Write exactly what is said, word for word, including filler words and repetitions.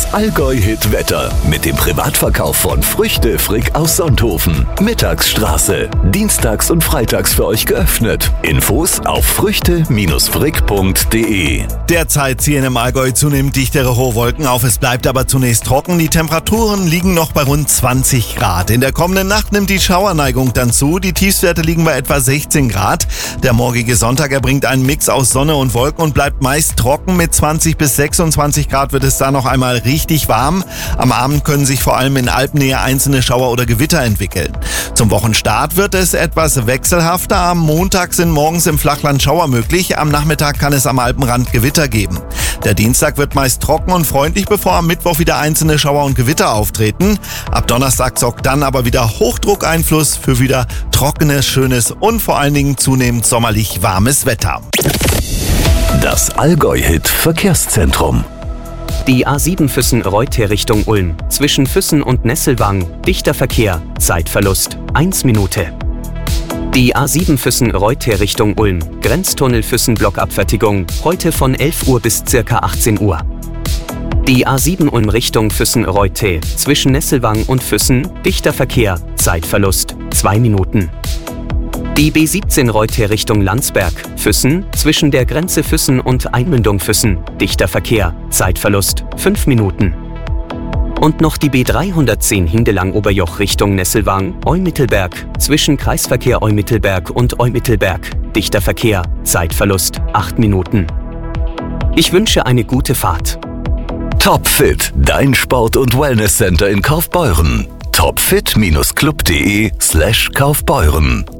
Das Allgäu-Hit-Wetter mit dem Privatverkauf von Früchte Frick aus Sonthofen. Mittagsstraße. Dienstags und freitags für euch geöffnet. Infos auf früchte frick punkt de. Derzeit ziehen im Allgäu zunehmend dichtere hohe Wolken auf. Es bleibt aber zunächst trocken. Die Temperaturen liegen noch bei rund zwanzig Grad. In der kommenden Nacht nimmt die Schauerneigung dann zu. Die Tiefstwerte liegen bei etwa sechzehn Grad. Der morgige Sonntag erbringt einen Mix aus Sonne und Wolken und bleibt meist trocken. Mit zwanzig bis sechsundzwanzig Grad wird es da noch einmal richtig warm. Am Abend können sich vor allem in Alpennähe einzelne Schauer oder Gewitter entwickeln. Zum Wochenstart wird es etwas wechselhafter. Am Montag sind morgens im Flachland Schauer möglich. Am Nachmittag kann es am Alpenrand Gewitter geben. Der Dienstag wird meist trocken und freundlich, bevor am Mittwoch wieder einzelne Schauer und Gewitter auftreten. Ab Donnerstag sorgt dann aber wieder Hochdruckeinfluss für wieder trockenes, schönes und vor allen Dingen zunehmend sommerlich warmes Wetter. Das Allgäu-Hit Verkehrszentrum. Die A sieben Füssen-Reute Richtung Ulm. Zwischen Füssen und Nesselwang. Dichter Verkehr. Zeitverlust. eins Minute. Die A sieben Füssen-Reute Richtung Ulm. Grenztunnel Füssen-Blockabfertigung. Heute von elf Uhr bis ca. achtzehn Uhr. Die A sieben Ulm Richtung Füssen-Reute. Zwischen Nesselwang und Füssen. Dichter Verkehr. Zeitverlust. zwei Minuten. Die B siebzehn Reute Richtung Landsberg. Füssen. Zwischen der Grenze Füssen und Einmündung Füssen. Dichter Verkehr. Zeitverlust. fünf Minuten. Und noch die B dreihundertzehn Hindelang-Oberjoch Richtung Nesselwang, Eumittelberg, zwischen Kreisverkehr Eumittelberg und Eumittelberg, dichter Verkehr, Zeitverlust, acht Minuten. Ich wünsche eine gute Fahrt. Topfit, dein Sport- und Wellnesscenter in Kaufbeuren. topfit Bindestrich club punkt de slash Kaufbeuren.